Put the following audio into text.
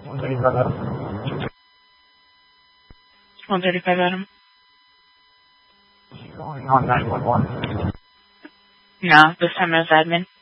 135 Adam. On 911. No, this time as admin.